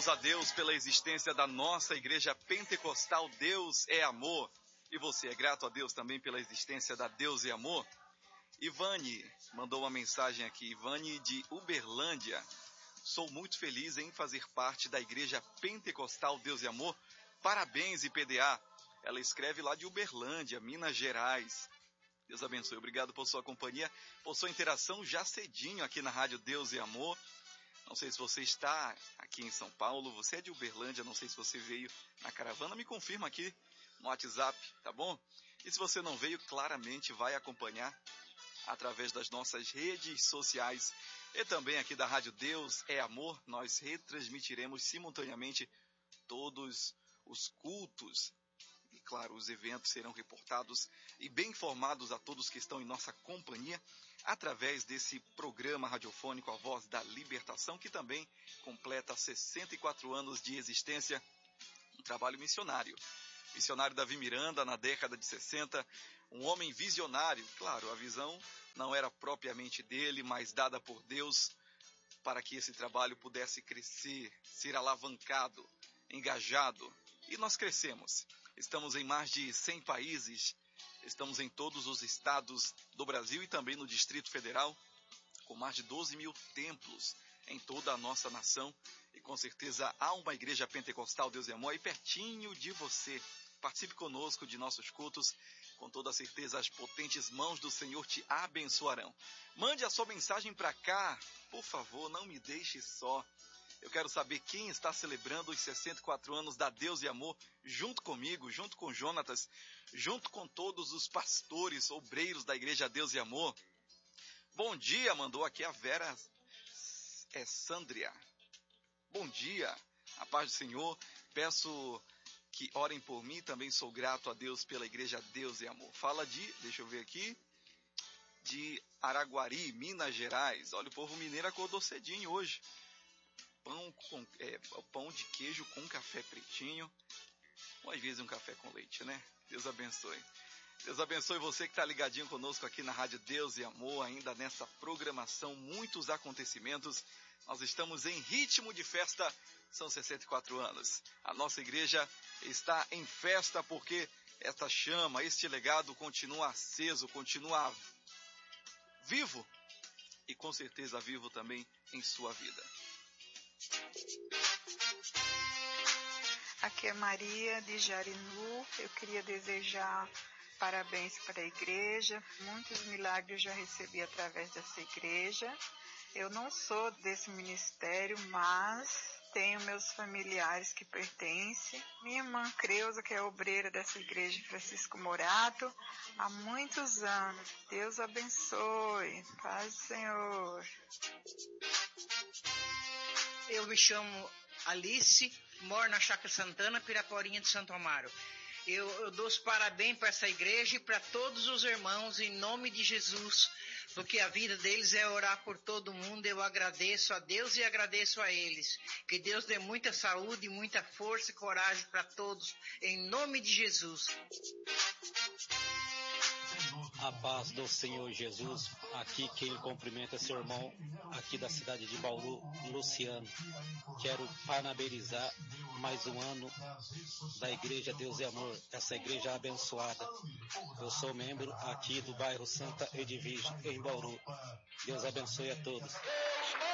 Gratos a Deus pela existência da nossa igreja pentecostal Deus é Amor. E você é grato a Deus também pela existência da Deus é Amor? Ivane mandou uma mensagem aqui, Ivane de Uberlândia. Sou muito feliz em fazer parte da igreja pentecostal Deus é Amor. Parabéns, IPDA. Ela escreve lá de Uberlândia, Minas Gerais. Deus abençoe. Obrigado por sua companhia, por sua interação já cedinho aqui na Rádio Deus é Amor. Não sei se você está aqui em São Paulo, você é de Uberlândia, não sei se você veio na caravana, me confirma aqui no WhatsApp, tá bom? E se você não veio, claramente vai acompanhar através das nossas redes sociais e também aqui da Rádio Deus é Amor. Nós retransmitiremos simultaneamente todos os cultos e, claro, os eventos serão reportados e bem informados a todos que estão em nossa companhia através desse programa radiofônico A Voz da Libertação, que também completa 64 anos de existência, um trabalho missionário. Missionário Davi Miranda, na década de 60, um homem visionário. Claro, a visão não era propriamente dele, mas dada por Deus para que esse trabalho pudesse crescer, ser alavancado, engajado. E nós crescemos. Estamos em mais de 100 países, estamos em todos os estados do Brasil e também no Distrito Federal, com mais de 12 mil templos em toda a nossa nação. E com certeza há uma igreja pentecostal Deus é Amor aí pertinho de você. Participe conosco de nossos cultos, com toda certeza as potentes mãos do Senhor te abençoarão. Mande a sua mensagem para cá, por favor, não me deixe só. Eu quero saber quem está celebrando os 64 anos da Deus e Amor junto comigo, junto com Jonatas, junto com todos os pastores, obreiros da Igreja Deus e Amor. Bom dia, mandou aqui a Vera Sandria. Bom dia, a paz do Senhor. Peço que orem por mim, também sou grato a Deus pela Igreja Deus e Amor. Fala deixa eu ver aqui, de Araguari, Minas Gerais. Olha, o povo mineiro acordou cedinho hoje. Pão de queijo com café pretinho, ou às vezes um café com leite, né? Deus abençoe. Deus abençoe você que está ligadinho conosco aqui na Rádio Deus e Amor, ainda nessa programação, muitos acontecimentos. Nós estamos em ritmo de festa, são 64 anos. A nossa igreja está em festa porque esta chama, este legado continua aceso, continua vivo e com certeza vivo também em sua vida. Aqui é Maria de Jarinu. Eu queria desejar parabéns para a igreja. Muitos milagres eu já recebi através dessa igreja. Eu não sou desse ministério, mas tenho meus familiares que pertencem. Minha irmã Creuza, que é obreira dessa igreja, Francisco Morato, há muitos anos. Deus abençoe. Paz do Senhor. Eu me chamo Alice, moro na Chácara Santana, Piraporinha de Santo Amaro. Eu dou os parabéns para essa igreja e para todos os irmãos, em nome de Jesus, porque a vida deles é orar por todo mundo. Eu agradeço a Deus e agradeço a eles. Que Deus dê muita saúde, muita força e coragem para todos, em nome de Jesus. A paz do Senhor Jesus. Aqui quem cumprimenta é seu irmão aqui da cidade de Bauru, Luciano. Quero parabenizar mais um ano da Igreja Deus é Amor, essa igreja abençoada. Eu sou membro aqui do bairro Santa Edvige, em Bauru. Deus abençoe a todos.